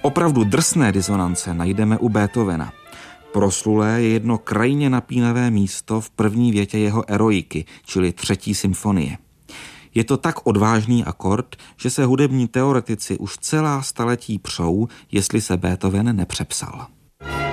Opravdu drsné disonance najdeme u Beethovena. Proslulé je jedno krajně napínavé místo v první větě jeho Eroiky, čili 3. symfonie. Je to tak odvážný akord, že se hudební teoretici už celá staletí přou, jestli se Beethoven nepřepsal.